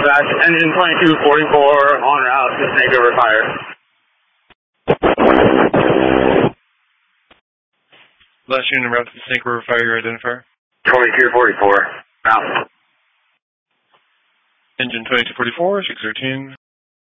Dispatch, engine 2244 on route to Snake River Fire. Last unit route to Snake River Fire, your identifier. 2244, route. Engine 2244, 613.